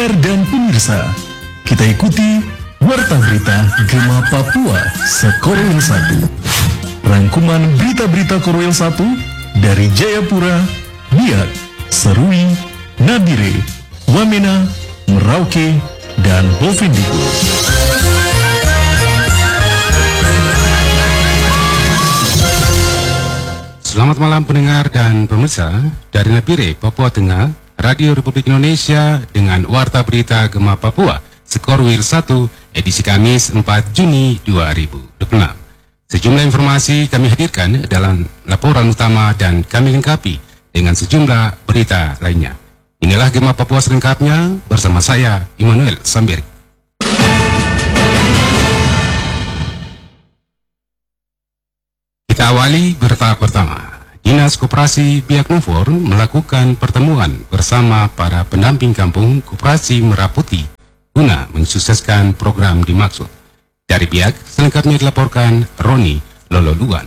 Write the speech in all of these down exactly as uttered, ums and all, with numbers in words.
Pendengar dan pemirsa, kita ikuti Warta Berita Gema Papua Sekorwil satu. Rangkuman berita-berita Korwil satu dari Jayapura, Biak, Serui, Nabire, Wamena, Merauke, dan Bovendigul. Selamat malam pendengar dan pemirsa dari Nabire, Papua Tengah, Radio Republik Indonesia dengan Warta Berita Gema Papua Sekorwil satu, edisi Kamis empat Juni dua ribu dua puluh enam. Sejumlah informasi kami hadirkan dalam laporan utama dan kami lengkapi dengan sejumlah berita lainnya. Inilah Gema Papua selengkapnya bersama saya, Immanuel Samberi. Kita awali berita pertama. Dinas Koperasi Biak Numfor melakukan pertemuan bersama para pendamping kampung Koperasi Meraputi guna mensukseskan program dimaksud. Dari Biak, selengkapnya dilaporkan Roni Lololuan.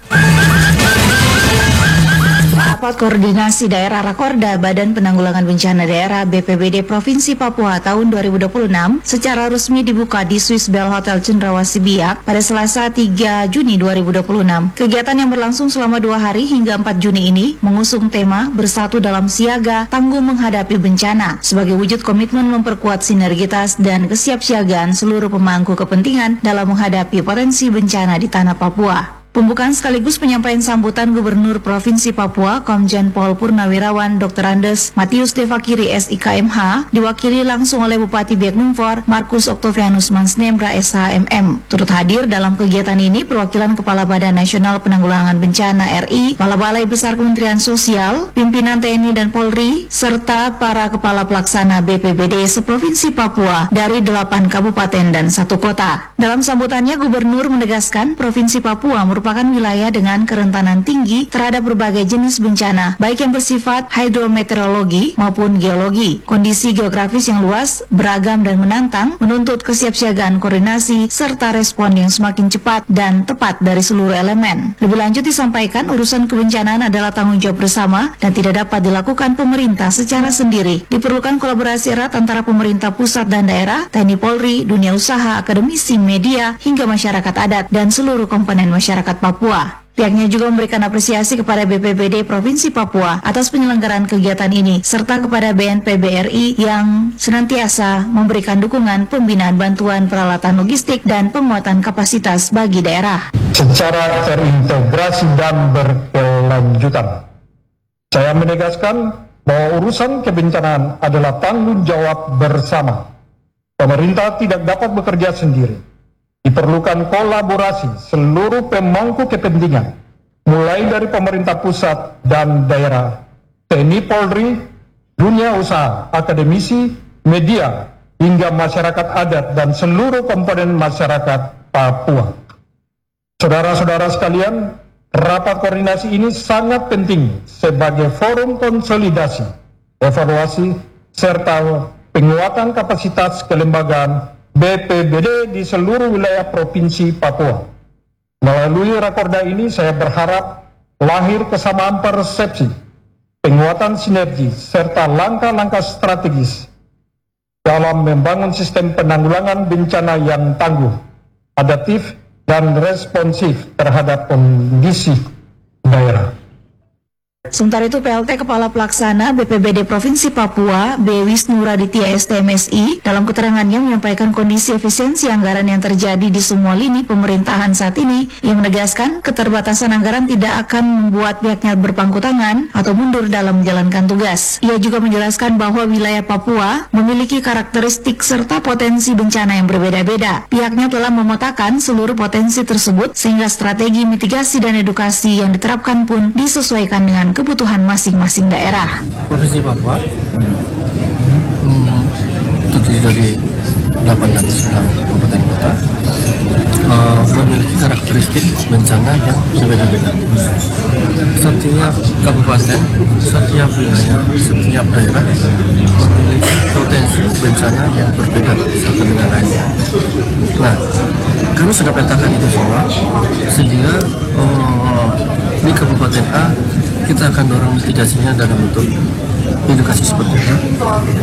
Rapat Koordinasi Daerah Rakorda Badan Penanggulangan Bencana Daerah B P B D Provinsi Papua tahun dua ribu dua puluh enam secara resmi dibuka di Swiss Bell Hotel Cendrawasih Biak pada Selasa tiga Juni dua ribu dua puluh enam. Kegiatan yang berlangsung selama dua hari hingga empat Juni ini mengusung tema Bersatu dalam Siaga, Tangguh Menghadapi Bencana sebagai wujud komitmen memperkuat sinergitas dan kesiapsiagaan seluruh pemangku kepentingan dalam menghadapi potensi bencana di tanah Papua. Pembukaan sekaligus penyampaian sambutan Gubernur Provinsi Papua Komjen Pol Purnawirawan Doktor Andes Matius Devakiri S I K M H diwakili langsung oleh Bupati Biak Numfor Markus Octavianus Mansnemra S H M M. Turut hadir dalam kegiatan ini perwakilan Kepala Badan Nasional Penanggulangan Bencana R I, Kepala Balai Besar Kementerian Sosial, pimpinan T N I dan Polri, serta para Kepala Pelaksana B P B D seprovinsi Papua dari delapan kabupaten dan satu kota. Dalam sambutannya, Gubernur menegaskan Provinsi Papua merupakan merupakan wilayah dengan kerentanan tinggi terhadap berbagai jenis bencana, baik yang bersifat hidrometeorologi maupun geologi. Kondisi geografis yang luas, beragam dan menantang menuntut kesiapsiagaan koordinasi serta respon yang semakin cepat dan tepat dari seluruh elemen. Lebih lanjut disampaikan urusan kebencanaan adalah tanggung jawab bersama dan tidak dapat dilakukan pemerintah secara sendiri. Diperlukan kolaborasi erat antara pemerintah pusat dan daerah, T N I Polri, dunia usaha, akademisi, media, hingga masyarakat adat dan seluruh komponen masyarakat Papua. Pihaknya juga memberikan apresiasi kepada B P B D Provinsi Papua atas penyelenggaraan kegiatan ini, serta kepada B N P B R I yang senantiasa memberikan dukungan pembinaan bantuan peralatan logistik dan penguatan kapasitas bagi daerah. Secara terintegrasi dan berkelanjutan, saya menegaskan bahwa urusan kebencanaan adalah tanggung jawab bersama. Pemerintah tidak dapat bekerja sendiri. Diperlukan kolaborasi seluruh pemangku kepentingan, mulai dari pemerintah pusat dan daerah, T N I Polri, dunia usaha, akademisi, media, hingga masyarakat adat dan seluruh komponen masyarakat Papua. Saudara-saudara sekalian, rapat koordinasi ini sangat penting sebagai forum konsolidasi, evaluasi, serta penguatan kapasitas kelembagaan B P B D di seluruh wilayah Provinsi Papua. Melalui rakorda ini saya berharap lahir kesamaan persepsi, penguatan sinergi, serta langkah-langkah strategis dalam membangun sistem penanggulangan bencana yang tangguh, adaptif, dan responsif terhadap kondisi daerah. Sementara itu, P L T Kepala Pelaksana B P B D Provinsi Papua, B. Wisnu Raditya S T M S I, dalam keterangannya menyampaikan kondisi efisiensi anggaran yang terjadi di semua lini pemerintahan saat ini. Ia menegaskan keterbatasan anggaran tidak akan membuat pihaknya berpangku tangan atau mundur dalam menjalankan tugas. Ia juga menjelaskan bahwa wilayah Papua memiliki karakteristik serta potensi bencana yang berbeda-beda. Pihaknya telah memetakan seluruh potensi tersebut sehingga strategi mitigasi dan edukasi yang diterapkan pun disesuaikan dengan kebutuhan masing-masing daerah. Provinsi Papua hmm, terdiri dari delapan dan sembilan kabupaten kota, uh, memiliki karakteristik bencana yang berbeda-beda. Setiap kabupaten, setiap wilayah, setiap daerah memiliki potensi bencana yang berbeda satu dengan lainnya. Nah, kami sudah petakan itu semua, sehingga uh, di Kabupaten A kita akan dorong mitigasinya dalam bentuk edukasi seperti itu. Di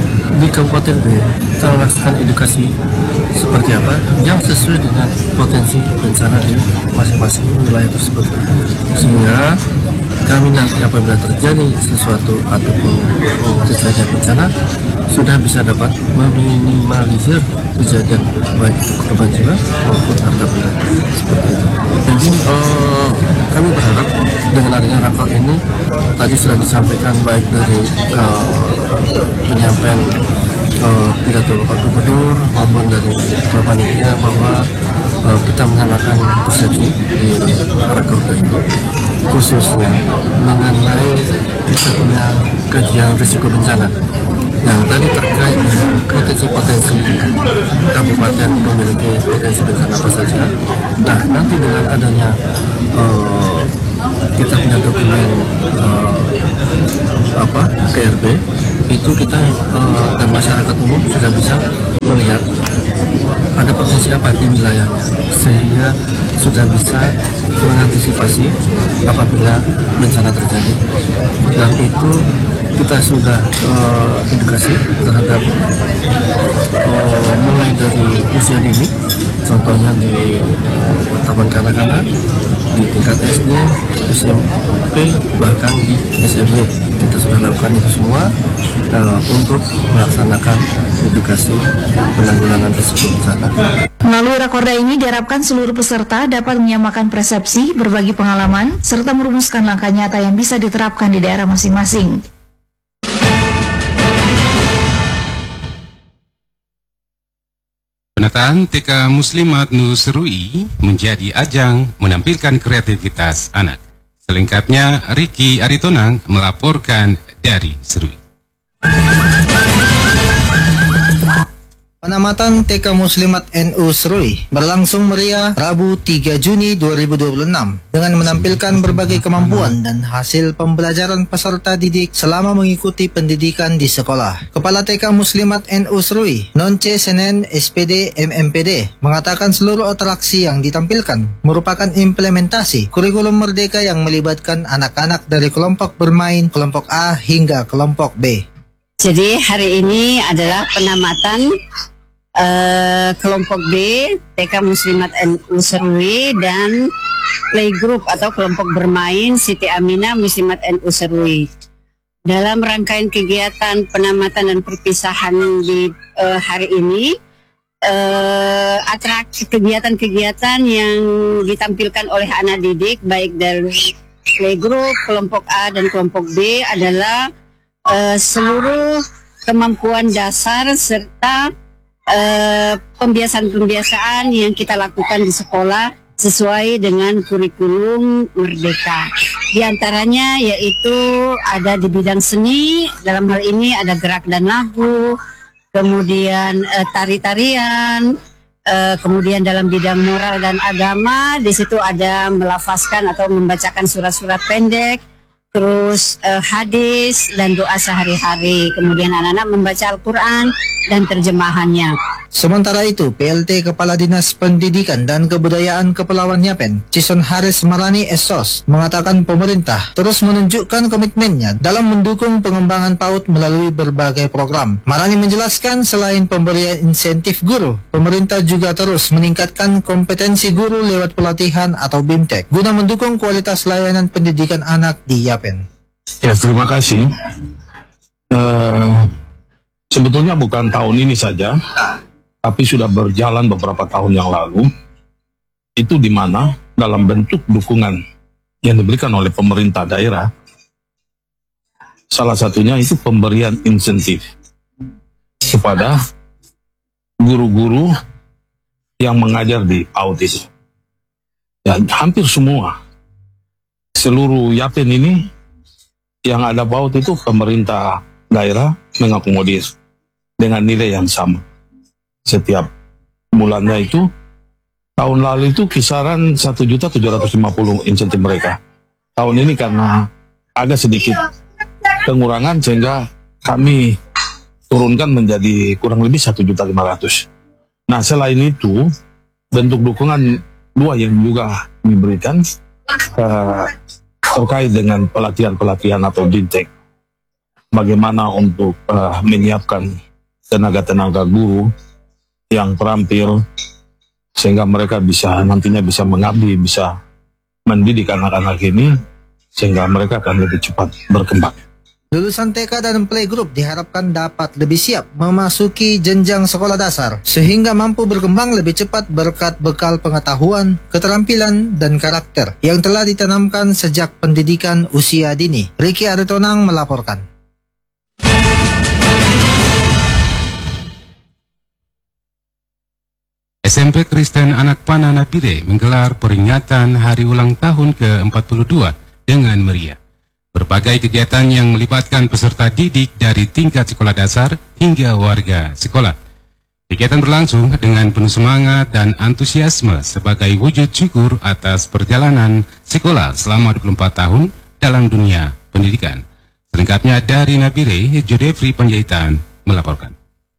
di Kabupaten B kita melakukan edukasi seperti apa yang sesuai dengan potensi bencana di masing-masing wilayah tersebut, sehingga kami nanti apabila terjadi sesuatu ataupun kejadian bencana sudah bisa dapat meminimalisir kejadian baik itu korban jiwa maupun harta benda seperti itu. Jadi uh, kami berharap dengan adanya rakor ini tadi sudah disampaikan baik dari uh, penyampaian uh, pidato Bapak Gubernur maupun dari Bapak Panitia bahwa uh, kita menyamakan persepsi di rakor ini, khususnya mengenai kita punya kajian risiko bencana yang tadi terkait potensi-potensi kabupaten memiliki potensi bencana apa saja. Nah, nanti dengan adanya uh, kita punya dokumen uh, apa K R B itu kita uh, dan masyarakat umum sudah bisa melihat ada potensi apa di wilayahnya, sehingga sudah bisa mengantisipasi apabila bencana terjadi. Dan itu kita sudah uh, edukasi terhadap uh, mulai dari usia dini, contohnya di taman kanak-kanak, di tingkat S D, S M P, bahkan di S M A. Kita sudah lakukan itu semua uh, untuk melaksanakan edukasi penanggulangan risiko bencana. Melalui rakorda ini diharapkan seluruh peserta dapat menyamakan persepsi, berbagi pengalaman, serta merumuskan langkah nyata yang bisa diterapkan di daerah masing-masing. Penataan T K Muslimat Nusrui menjadi ajang menampilkan kreativitas anak. Selengkapnya, Riki Aritonang melaporkan dari Serui. Penamatan T K Muslimat N U Serui berlangsung meriah Rabu tiga Juni dua ribu dua puluh enam dengan menampilkan berbagai kemampuan dan hasil pembelajaran peserta didik selama mengikuti pendidikan di sekolah. Kepala T K Muslimat N U Serui, Nonce Senen S P D M M P D, mengatakan seluruh atraksi yang ditampilkan merupakan implementasi kurikulum merdeka yang melibatkan anak-anak dari kelompok bermain, kelompok A hingga kelompok B. Jadi hari ini adalah penamatan Uh, kelompok B, T K Muslimat N U Serui, dan playgroup atau kelompok bermain Siti Aminah Muslimat N U Serui. Dalam rangkaian kegiatan penamatan dan perpisahan di uh, hari ini, uh, atraksi kegiatan-kegiatan yang ditampilkan oleh anak didik baik dari playgroup, kelompok A dan kelompok B adalah uh, seluruh kemampuan dasar serta Uh, pembiasaan-pembiasaan yang kita lakukan di sekolah sesuai dengan kurikulum merdeka. Di antaranya yaitu ada di bidang seni, dalam hal ini ada gerak dan lagu, kemudian uh, tari-tarian, uh, kemudian dalam bidang moral dan agama, di situ ada melafazkan atau membacakan surat-surat pendek, terus uh, hadis dan doa sehari-hari, kemudian anak-anak membaca Al-Quran dan terjemahannya. Sementara itu, P L T Kepala Dinas Pendidikan dan Kebudayaan Kepulauan Yapen, Cison Haris Marani S O S, mengatakan pemerintah terus menunjukkan komitmennya dalam mendukung pengembangan PAUD melalui berbagai program. Marani menjelaskan selain pemberian insentif guru, pemerintah juga terus meningkatkan kompetensi guru lewat pelatihan atau BIMTEK guna mendukung kualitas layanan pendidikan anak di Yapen. Ya, terima kasih. Uh... Sebetulnya bukan tahun ini saja, tapi sudah berjalan beberapa tahun yang lalu, itu di mana dalam bentuk dukungan yang diberikan oleh pemerintah daerah, salah satunya itu pemberian insentif kepada guru-guru yang mengajar di PAUD itu. Dan hampir semua, seluruh Yapen ini, yang ada PAUD itu pemerintah daerah mengakomodir dengan nilai yang sama. Setiap bulannya itu, tahun lalu itu kisaran satu juta tujuh ratus lima puluh insentif mereka. Tahun ini karena ada sedikit pengurangan sehingga kami turunkan menjadi kurang lebih satu juta lima ratus. Nah, selain itu, bentuk dukungan dua yang juga diberikan uh, terkait dengan pelatihan-pelatihan atau BIMTEK. Bagaimana untuk uh, menyiapkan tenaga-tenaga guru yang terampil sehingga mereka bisa nantinya bisa mengabdi, bisa mendidik anak-anak ini sehingga mereka akan lebih cepat berkembang. Lulusan T K dan playgroup diharapkan dapat lebih siap memasuki jenjang sekolah dasar sehingga mampu berkembang lebih cepat berkat bekal pengetahuan, keterampilan, dan karakter yang telah ditanamkan sejak pendidikan usia dini. Ricky Aritonang melaporkan. S M P Kristen Anak Panah Nabire menggelar peringatan hari ulang tahun ke empat puluh dua dengan meriah. Berbagai kegiatan yang melibatkan peserta didik dari tingkat sekolah dasar hingga warga sekolah. Kegiatan berlangsung dengan penuh semangat dan antusiasme sebagai wujud syukur atas perjalanan sekolah selama dua puluh empat tahun dalam dunia pendidikan. Selengkapnya dari Nabire, Jodefri Panjaitan melaporkan.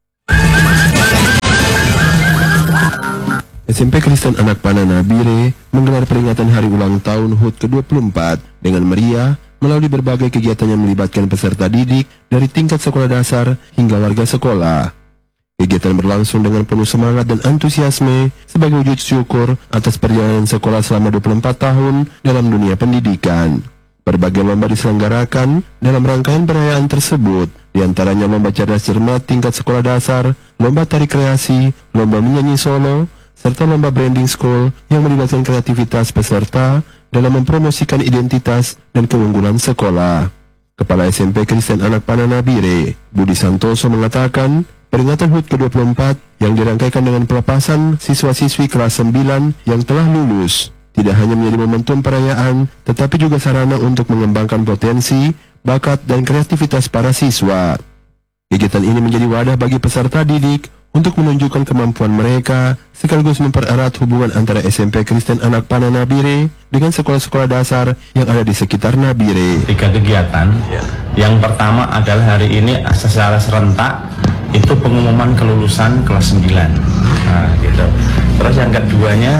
S M P Kristen Anak Panah Nabire menggelar peringatan hari ulang tahun H U T ke dua puluh empat dengan meriah melalui berbagai kegiatan yang melibatkan peserta didik dari tingkat sekolah dasar hingga warga sekolah. Kegiatan berlangsung dengan penuh semangat dan antusiasme sebagai wujud syukur atas perjalanan sekolah selama dua puluh empat tahun dalam dunia pendidikan. Berbagai lomba diselenggarakan dalam rangkaian perayaan tersebut, diantaranya lomba cerdas cermat tingkat sekolah dasar, lomba tari kreasi, lomba menyanyi solo, serta lomba branding school yang melibatkan kreativitas peserta dalam mempromosikan identitas dan keunggulan sekolah. Kepala S M P Kristen Anak Panah Nabire, Budi Santoso mengatakan, peringatan H U T ke dua puluh empat yang dirangkaikan dengan pelepasan siswa-siswi kelas sembilan yang telah lulus tidak hanya menjadi momentum perayaan, tetapi juga sarana untuk mengembangkan potensi, bakat, dan kreativitas para siswa. Kegiatan ini menjadi wadah bagi peserta didik untuk menunjukkan kemampuan mereka, sekaligus mempererat hubungan antara S M P Kristen Anak Panah Nabire dengan sekolah-sekolah dasar yang ada di sekitar Nabire. Tiga kegiatan. Yang pertama adalah hari ini secara serentak itu pengumuman kelulusan kelas sembilan. Nah, gitu. Terus yang keduanya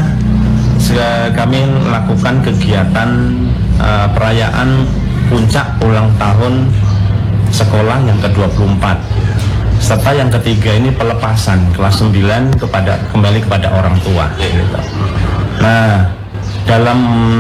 kami melakukan kegiatan uh, perayaan puncak ulang tahun sekolah yang ke dua puluh empat. Serta yang ketiga ini pelepasan kelas sembilan kepada kembali kepada orang tua. Gitu. Nah, dalam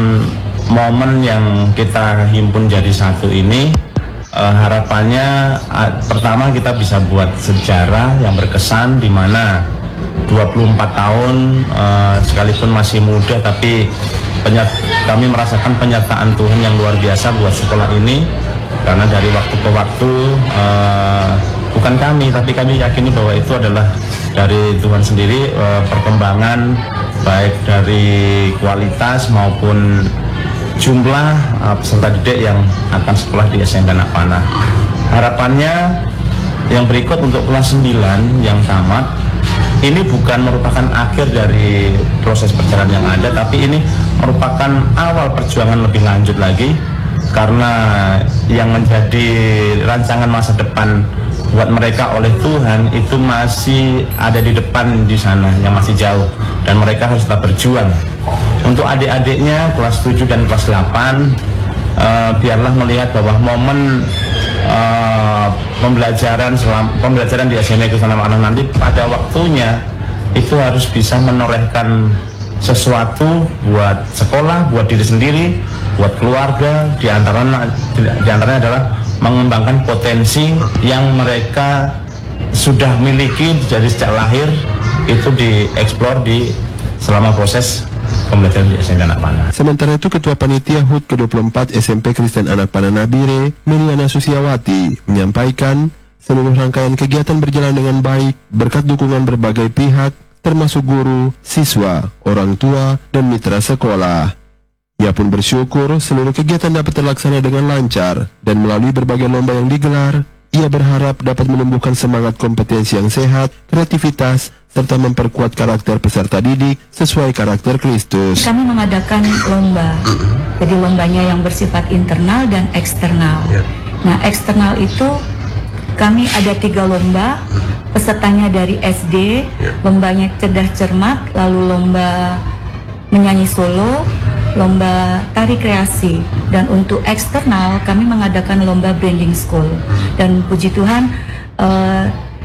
momen yang kita himpun jadi satu ini, eh, harapannya uh, pertama kita bisa buat sejarah yang berkesan di mana dua puluh empat tahun uh, sekalipun masih muda tapi penyat, kami merasakan penyertaan Tuhan yang luar biasa buat sekolah ini, karena dari waktu ke waktu uh, bukan kami, tapi kami yakini bahwa itu adalah dari Tuhan sendiri, eh, perkembangan baik dari kualitas maupun jumlah eh, peserta didik yang akan sekolah di S M P Anak Panah. Harapannya yang berikut untuk kelas sembilan yang tamat, ini bukan merupakan akhir dari proses perjalanan yang ada, tapi ini merupakan awal perjuangan lebih lanjut lagi, karena yang menjadi rancangan masa depan buat mereka oleh Tuhan itu masih ada di depan di sana, yang masih jauh, dan mereka harus tetap berjuang. Untuk adik-adiknya kelas tujuh dan kelas delapan, uh, biarlah melihat bahwa momen uh, pembelajaran selam, pembelajaran di S M P Kristen Anak Panah nanti pada waktunya itu harus bisa menorehkan sesuatu buat sekolah, buat diri sendiri, buat keluarga. Di antaranya, di antaranya adalah mengembangkan potensi yang mereka sudah miliki dari sejak lahir, itu dieksplor di selama proses pembelajaran di S M P Anak Panah. Sementara itu, Ketua Panitia H U T ke dua puluh empat S M P Kristen Anak Panah Nabire, Meliana Susiawati, menyampaikan seluruh rangkaian kegiatan berjalan dengan baik berkat dukungan berbagai pihak, termasuk guru, siswa, orang tua, dan mitra sekolah. Ia pun bersyukur seluruh kegiatan dapat terlaksana dengan lancar, dan melalui berbagai lomba yang digelar, ia berharap dapat menumbuhkan semangat kompetensi yang sehat, kreativitas, serta memperkuat karakter peserta didik sesuai karakter Kristus. Kami mengadakan lomba, jadi lombanya yang bersifat internal dan eksternal. Nah, eksternal itu kami ada tiga lomba, pesertanya dari S D, lombanya cerdas cermat, lalu lomba menyanyi solo, lomba tari kreasi, dan untuk eksternal kami mengadakan lomba branding school. Dan puji Tuhan, uh,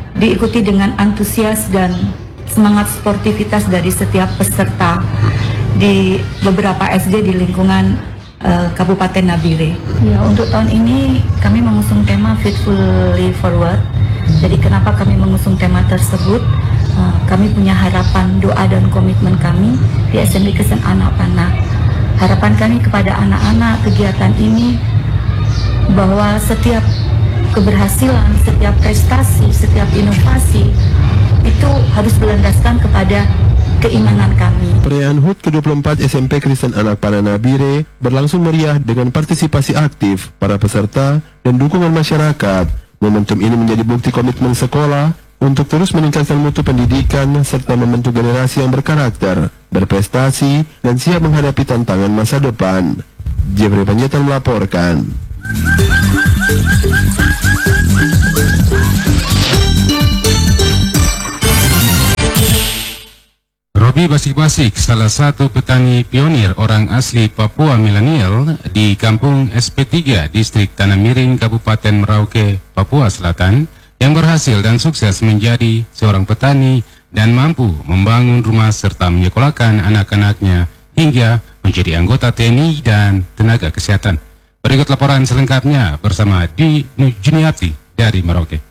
diikuti dengan antusias dan semangat sportivitas dari setiap peserta di beberapa S D di lingkungan uh, Kabupaten Nabire. Ya, untuk tahun ini kami mengusung tema Faithfully Forward. Jadi kenapa kami mengusung tema tersebut? Uh, kami punya harapan, doa dan komitmen kami di S M P Kristen Anak Panah. Harapan kami kepada anak-anak kegiatan ini bahwa setiap keberhasilan, setiap prestasi, setiap inovasi itu harus berlandaskan kepada keimanan kami. Perayaan H U T ke dua puluh empat S M P Kristen Anak Panah Nabire berlangsung meriah dengan partisipasi aktif para peserta dan dukungan masyarakat. Momentum ini menjadi bukti komitmen sekolah untuk terus meningkatkan mutu pendidikan serta membentuk generasi yang berkarakter, berprestasi, dan siap menghadapi tantangan masa depan. Jeffrey Panjaitan melaporkan. Robi Basik-Basik, salah satu petani pionir orang asli Papua milenial di Kampung S P tiga, Distrik Tanah Miring, Kabupaten Merauke, Papua Selatan, yang berhasil dan sukses menjadi seorang petani dan mampu membangun rumah serta menyekolahkan anak-anaknya hingga menjadi anggota T N I dan tenaga kesehatan. Berikut laporan selengkapnya bersama Di Juniati dari Merauke.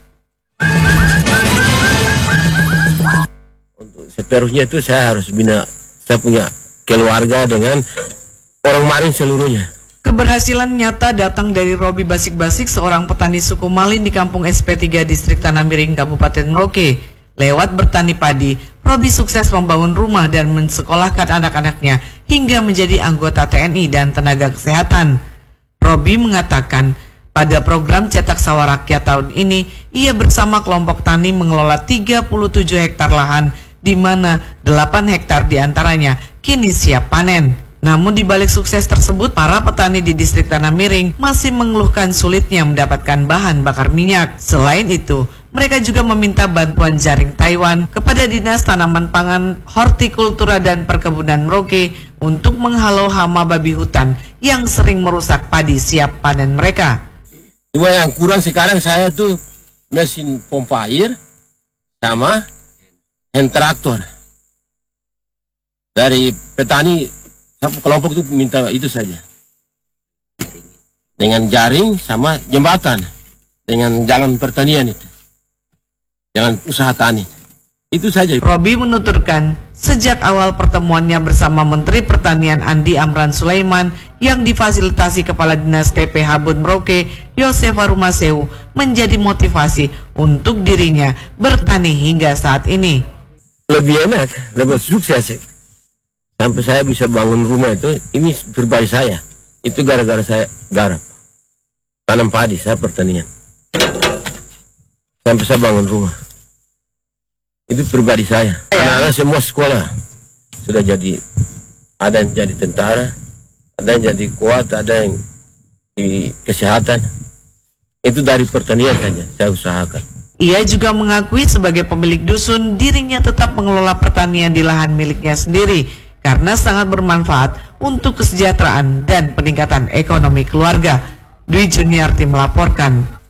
Untuk seterusnya itu saya harus bina, saya punya keluarga dengan orang Marin seluruhnya. Keberhasilan nyata datang dari Robi Basik-Basik, seorang petani suku Malin di Kampung S P tiga Distrik Tanah Miring, Kabupaten Merauke. Lewat bertani padi, Robi sukses membangun rumah dan mensekolahkan anak-anaknya hingga menjadi anggota T N I dan tenaga kesehatan. Robi mengatakan pada program Cetak Sawah Rakyat tahun ini, ia bersama kelompok tani mengelola tiga puluh tujuh hektar lahan, di mana delapan hektar diantaranya kini siap panen. Namun di balik sukses tersebut, para petani di Distrik Tanah Miring masih mengeluhkan sulitnya mendapatkan bahan bakar minyak. Selain itu, mereka juga meminta bantuan jaring Taiwan kepada Dinas Tanaman Pangan, Hortikultura dan Perkebunan Merauke untuk menghalau hama babi hutan yang sering merusak padi siap panen mereka. Cuma yang kurang sekarang saya tuh mesin pompa air sama hand traktor. Dari petani kelompok itu minta itu saja. Dengan jaring sama jembatan. Dengan jalan pertanian itu. Jangan usaha tani. Itu saja. Robi menuturkan, sejak awal pertemuannya bersama Menteri Pertanian Andi Amran Sulaiman yang difasilitasi Kepala Dinas T P Habun Merauke, Yosef Harumaseu, menjadi motivasi untuk dirinya bertani hingga saat ini. Lebih enak, lebih sukses. Sampai saya bisa bangun rumah itu, ini pribadi saya. Itu gara-gara saya garap. Tanam padi, saya pertanian. Sampai saya bangun rumah. Itu pribadi saya. Anak-anak semua sekolah sudah jadi, ada yang jadi tentara, ada yang jadi kuat, ada yang di kesehatan. Itu dari pertanian saja saya usahakan. Ia juga mengakui sebagai pemilik dusun, dirinya tetap mengelola pertanian di lahan miliknya sendiri karena sangat bermanfaat untuk kesejahteraan dan peningkatan ekonomi keluarga. Dwi Juniarti melaporkan.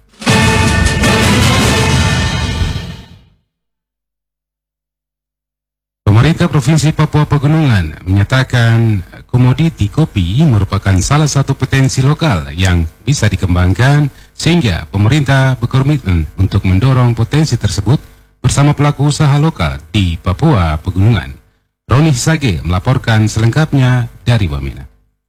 Pemerintah Provinsi Papua Pegunungan menyatakan komoditi kopi merupakan salah satu potensi lokal yang bisa dikembangkan, sehingga pemerintah berkomitmen untuk mendorong potensi tersebut bersama pelaku usaha lokal di Papua Pegunungan. Roni Sage melaporkan selengkapnya dari Wamena.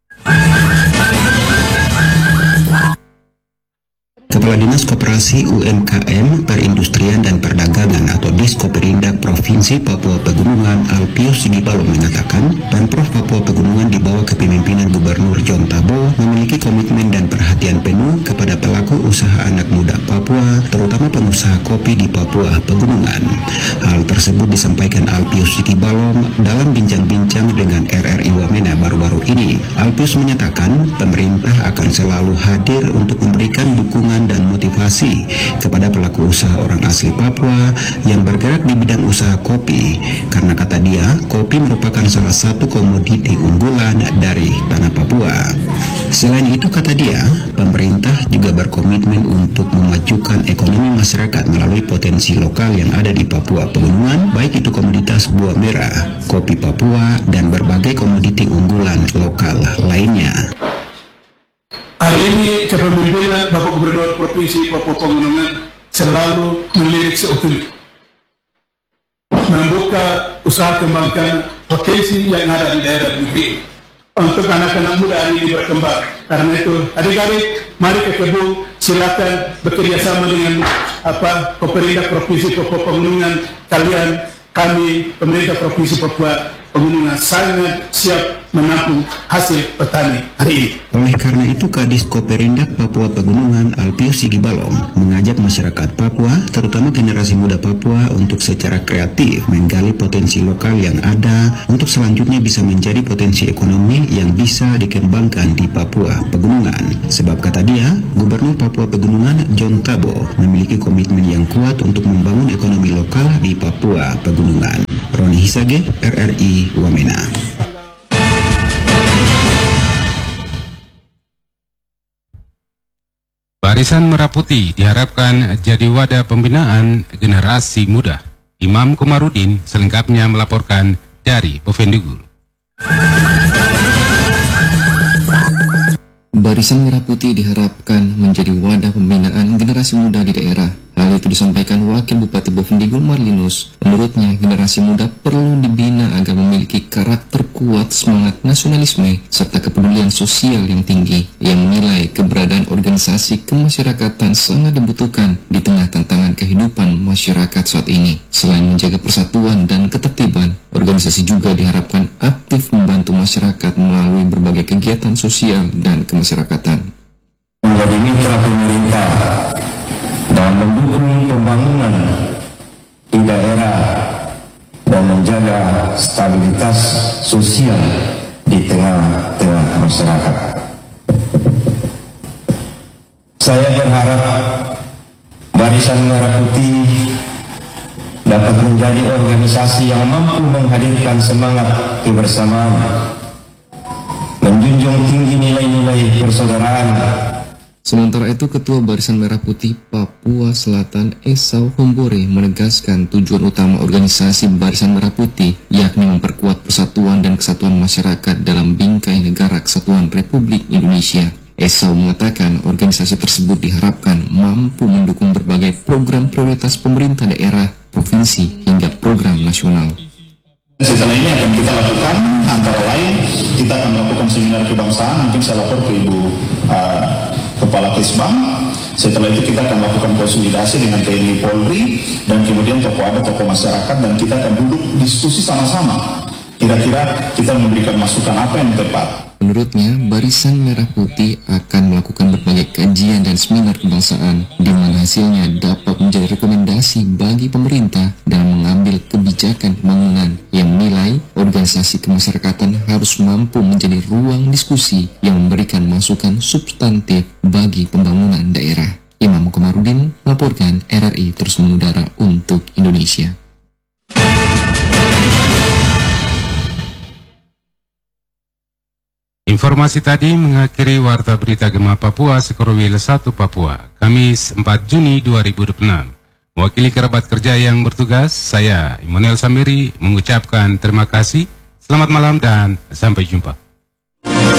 Kepala Dinas Koperasi U M K M, Perindustrian dan Perdagangan atau Diskoperindak Provinsi Papua Pegunungan Alpius Sigipalo mengatakan, Pemprov Papua Pegunungan di bawah kepemimpinan Gubernur John Tabo memiliki komitmen dan perhatian penuh kepada pelaku usaha anak muda Papua, terutama pengusaha kopi di Papua Pegunungan. Hal tersebut disampaikan Alpius Sigipalo dalam bincang-bincang dengan R R I Wamena baru-baru ini. Alpius menyatakan pemerintah akan selalu hadir untuk memberikan dukungan dan motivasi kepada pelaku usaha orang asli Papua yang berkembang bergerak di bidang usaha kopi karena kata dia, kopi merupakan salah satu komoditi unggulan dari tanah Papua. Selain itu kata dia, pemerintah juga berkomitmen untuk memajukan ekonomi masyarakat melalui potensi lokal yang ada di Papua Pegunungan, baik itu komoditas buah merah, kopi Papua, dan berbagai komoditi unggulan lokal lainnya. Hari ini kepemimpinan Bapak Gubernur Provinsi Papua Pegunungan selalu melirik seutuhnya, membuka usaha kembangkan potensi yang ada di daerah ini untuk anak-anak muda hari ini berkembang. Karena itu, adik-adik, mari ke kebun, silakan bekerja sama dengan apa pemerintah Provinsi Papua Pegunungan. Kalian, kami, pemerintah Provinsi Papua Pegunungan sangat siap menampung hasil petani hari ini. Oleh karena itu, Kadis Koperindak Papua Pegunungan Alpius Sigibalom mengajak masyarakat Papua, terutama generasi muda Papua, untuk secara kreatif menggali potensi lokal yang ada untuk selanjutnya bisa menjadi potensi ekonomi yang bisa dikembangkan di Papua Pegunungan. Sebab kata dia, Gubernur Papua Pegunungan John Tabo memiliki komitmen yang kuat untuk membangun ekonomi lokal di Papua Pegunungan. Roni Hisage, R R I Wamena. Barisan Merah Putih diharapkan jadi wadah pembinaan generasi muda. Imam Komarudin selengkapnya melaporkan dari Bovendigul. Barisan Merah Putih diharapkan menjadi wadah pembinaan generasi muda di daerah. Hal itu disampaikan Wakil Bupati Bovendigul Marlinus. Menurutnya, generasi muda perlu dibina agar memiliki karakter kuat, semangat nasionalisme, serta kepedulian sosial yang tinggi. Ia menilai keberadaan organisasi kemasyarakatan sangat dibutuhkan di tengah tantangan kehidupan masyarakat saat ini. Selain menjaga persatuan dan ketertiban, organisasi juga diharapkan aktif membantu masyarakat melalui berbagai kegiatan sosial dan kemasyarakatan. Menjadi mitra pemerintah dan mendukung pembangunan di daerah dan menjaga stabilitas sosial di tengah-tengah masyarakat. Saya berharap Barisan Merah Putih dapat menjadi organisasi yang mampu menghadirkan semangat kebersamaan, menjunjung tinggi nilai-nilai persaudaraan. Sementara itu, Ketua Barisan Merah Putih Papua Selatan Esau Hombore menegaskan tujuan utama organisasi Barisan Merah Putih yakni memperkuat persatuan dan kesatuan masyarakat dalam bingkai negara kesatuan Republik Indonesia. Esau mengatakan organisasi tersebut diharapkan mampu mendukung berbagai program prioritas pemerintah daerah, provinsi, hingga program nasional. Setelah ini akan kita lakukan antara lain kita akan melakukan seminar kebangsaan, mungkin saya lapor ke Ibu uh, Kepala Kesbang. Setelah itu kita akan melakukan konsolidasi dengan T N I Polri dan kemudian tokoh adat, tokoh masyarakat, dan kita akan duduk diskusi sama-sama. Kira-kira kita memberikan masukan apa yang tepat. Menurutnya, Barisan Merah Putih akan melakukan berbagai kajian dan seminar kebangsaan, di mana hasilnya dapat menjadi rekomendasi bagi pemerintah dalam mengambil kebijakan pembangunan. Yang menilai organisasi kemasyarakatan harus mampu menjadi ruang diskusi yang memberikan masukan substantif bagi pembangunan daerah. Imam Komarudin melaporkan R R I terus mengudara untuk Indonesia. Informasi tadi mengakhiri Warta Berita Gema Papua Sekorowil satu Papua, Kamis empat Juni dua ribu dua puluh enam. Mewakili kerabat kerja yang bertugas, saya Immanuel Samiri mengucapkan terima kasih, selamat malam dan sampai jumpa.